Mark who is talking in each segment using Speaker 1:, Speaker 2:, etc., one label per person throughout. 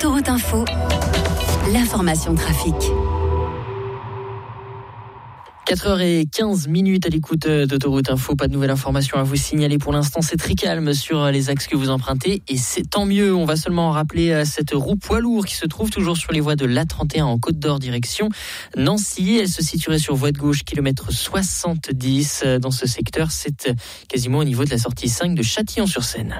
Speaker 1: Autoroute Info, l'information trafic.
Speaker 2: 4h15 à l'écoute d'Autoroute Info. Pas de nouvelles informations à vous signaler pour l'instant. C'est très calme sur les axes que vous empruntez et c'est tant mieux. On va seulement rappeler cette roue poids lourd qui se trouve toujours sur les voies de l'A31 en Côte d'Or direction Nancy. Elle se situerait sur voie de gauche, kilomètre 70 dans ce secteur. C'est quasiment au niveau de la sortie 5 de Châtillon-sur-Seine.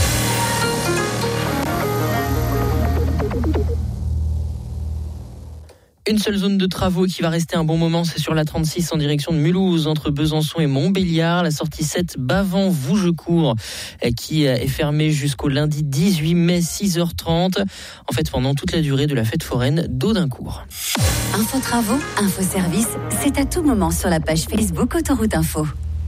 Speaker 2: Une seule zone de travaux qui va rester un bon moment, c'est sur la 36 en direction de Mulhouse, entre Besançon et Montbéliard. La sortie 7 Bavant-Vougecourt qui est fermée jusqu'au lundi 18 mai 6h30. En fait, pendant toute la durée de la fête foraine d'Audincourt.
Speaker 1: Info travaux, info service, c'est à tout moment sur la page Facebook Autoroute Info.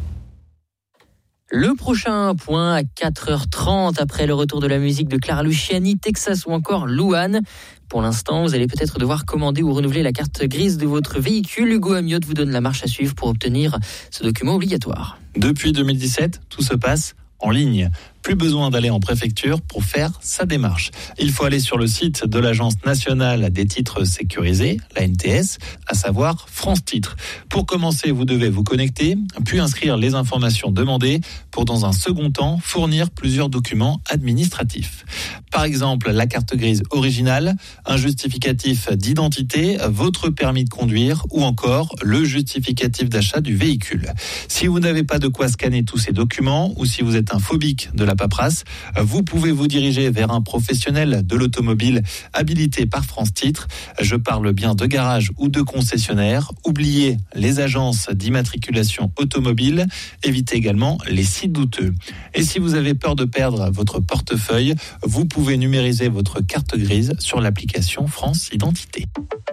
Speaker 2: Le prochain point à 4h30 après le retour de la musique de Clara Luciani, Texas ou encore Louane. Pour l'instant, vous allez peut-être devoir commander ou renouveler la carte grise de votre véhicule. Hugo Amiot vous donne la marche à suivre pour obtenir ce document obligatoire.
Speaker 3: Depuis 2017, tout se passe en ligne. Plus besoin d'aller en préfecture pour faire sa démarche. Il faut aller sur le site de l'Agence nationale des titres sécurisés, la NTS, à savoir France Titres. Pour commencer, vous devez vous connecter, puis inscrire les informations demandées pour, dans un second temps, fournir plusieurs documents administratifs. Par exemple, la carte grise originale, un justificatif d'identité, votre permis de conduire ou encore le justificatif d'achat du véhicule. Si vous n'avez pas de quoi scanner tous ces documents ou si vous êtes un phobique de la paperasse, vous pouvez vous diriger vers un professionnel de l'automobile habilité par France Titres. Je parle bien de garage ou de concessionnaire. Oubliez les agences d'immatriculation automobile. Évitez également les sites douteux. Et si vous avez peur de perdre votre portefeuille, vous pouvez numériser votre carte grise sur l'application France Identité.